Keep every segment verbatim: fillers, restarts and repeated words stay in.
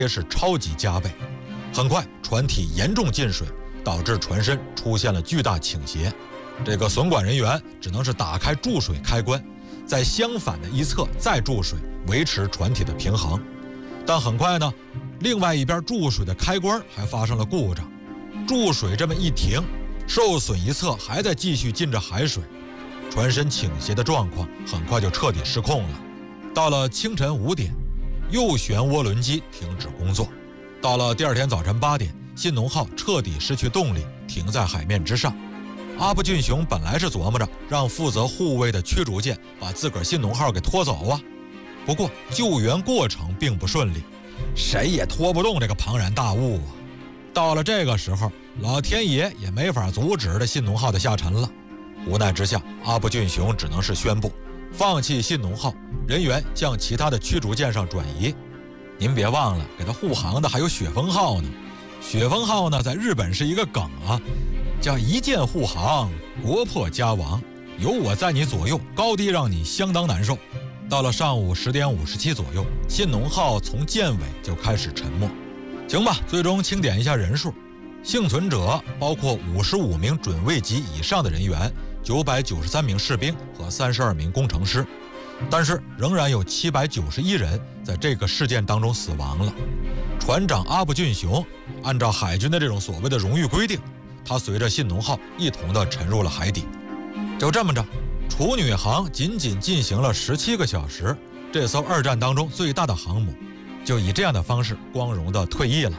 也是超级加倍。很快，船体严重进水，导致船身出现了巨大倾斜。这个损管人员只能是打开注水开关，在相反的一侧再注水，维持船体的平衡。但很快呢，另外一边注水的开关还发生了故障，注水这么一停，受损一侧还在继续进着海水，船身倾斜的状况很快就彻底失控了。到了清晨五点，右旋涡轮机停止工作。到了第二天早晨八点，信浓号彻底失去动力，停在海面之上。阿部俊雄本来是琢磨着让负责护卫的驱逐舰把自个儿信浓号给拖走啊，不过救援过程并不顺利，谁也拖不动这个庞然大物啊。到了这个时候，老天爷也没法阻止这信浓号的下沉了。无奈之下，阿部俊雄只能是宣布放弃信浓号，人员向其他的驱逐舰上转移。您别忘了，给他护航的还有雪峰号呢。雪峰号呢，在日本是一个梗啊，叫一箭护航，国破家亡，有我在你左右，高低让你相当难受。到了上午十点五十七左右，信浓号从舰尾就开始沉没。行吧，最终清点一下人数，幸存者包括五十五名准尉级以上的人员，九百九十三名士兵和三十二名工程师。但是仍然有七百九十一人在这个事件当中死亡了。船长阿部俊雄按照海军的这种所谓的荣誉规定，他随着信浓号一同的沉入了海底。就这么着，处女航仅仅进行了十七个小时，这艘二战当中最大的航母就以这样的方式光荣的退役了。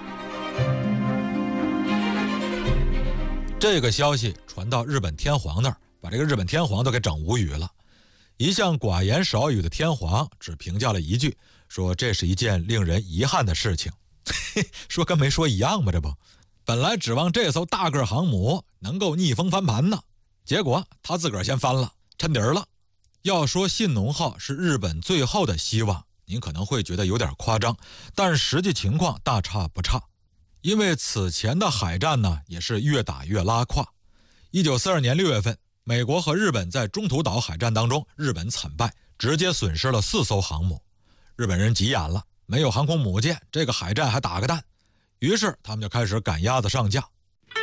这个消息传到日本天皇那儿，把这个日本天皇都给整无语了。一向寡言少语的天皇只评价了一句，说这是一件令人遗憾的事情。说跟没说一样吧，这不，本来指望这艘大个航母能够逆风翻盘呢，结果他自个儿先翻了，沉底儿了。要说信浓号是日本最后的希望，您可能会觉得有点夸张，但实际情况大差不差。因为此前的海战呢，也是越打越拉胯。一九四二年六月份，美国和日本在中途岛海战当中，日本惨败，直接损失了四艘航母。日本人急眼了，没有航空母舰，这个海战还打个蛋。于是他们就开始赶鸭子上架。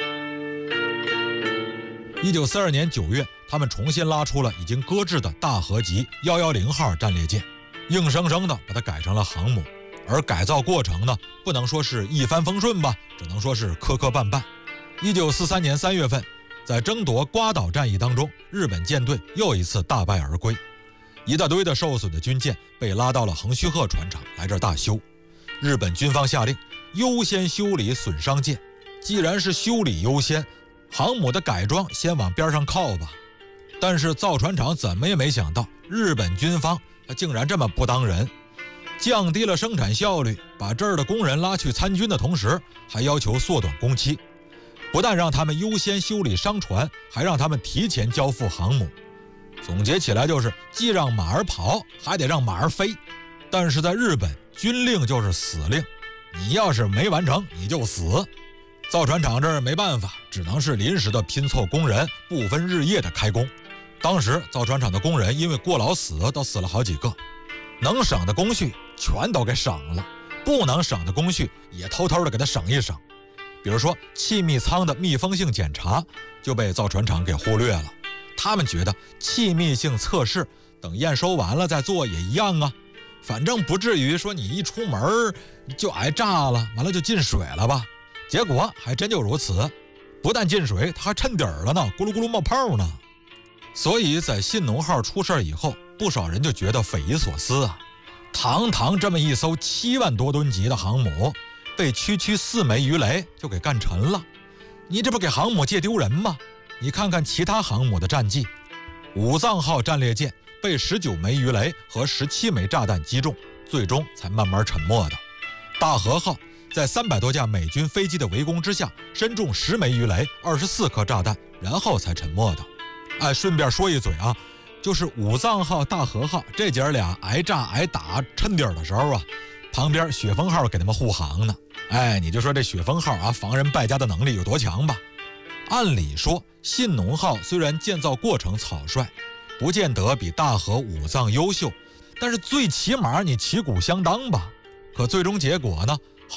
一九四二年九月，他们重新拉出了已经搁置的大和级一一零号战列舰，硬生生的把它改成了航母。而改造过程呢，不能说是一帆风顺吧，只能说是磕磕绊绊。一九四三年三月份，在争夺瓜岛战役当中，日本舰队又一次大败而归，一大堆的受损的军舰被拉到了横须贺船厂来这儿大修。日本军方下令优先修理损伤舰，既然是修理优先，航母的改装先往边上靠吧。但是造船厂怎么也没想到，日本军方他竟然这么不当人，降低了生产效率，把这儿的工人拉去参军的同时，还要求缩短工期。不但让他们优先修理商船，还让他们提前交付航母。总结起来就是，既让马儿跑，还得让马儿飞。但是在日本，军令就是死令，你要是没完成，你就死。造船厂这儿没办法，只能是临时的拼凑工人，不分日夜的开工。当时造船厂的工人因为过劳死，都死了好几个。能省的工序全都给省了，不能省的工序也偷偷的给他省一省。比如说气密舱的密封性检查就被造船厂给忽略了，他们觉得气密性测试等验收完了再做也一样啊，反正不至于说你一出门就挨炸了，完了就进水了吧。结果还真就如此，不但进水，它还沉底儿了呢，咕噜咕噜冒泡呢。所以在信浓号出事以后，不少人就觉得匪夷所思啊，堂堂这么一艘七万多吨级的航母，被区区四枚鱼雷就给干沉了，你这不给航母界丢人吗？你看看其他航母的战绩，武藏号战列舰被十九枚鱼雷和十七枚炸弹击中，最终才慢慢沉没的。大和号在三百多架美军飞机的围攻之下，身中十枚鱼雷、二十四颗炸弹，然后才沉没的。哎，顺便说一嘴啊，就是武藏号、大和号这姐俩挨炸挨打沉底儿的时候啊，旁边雪峰号给他们护航呢。哎，你就说这雪峰号啊，防人败家的能力有多强吧？按理说，信浓号虽然建造过程草率，不见得比大和、武藏优秀，但是最起码你旗鼓相当吧。可最终结果呢，